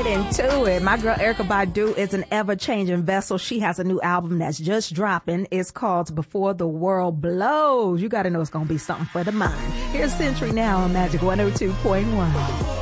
get into it. My girl Erykah Badu is an ever-changing vessel. She has a new album that's just dropping. It's called Before the World Blows. You got to know it's going to be something for the mind. Here's Century now on Magic 102.1.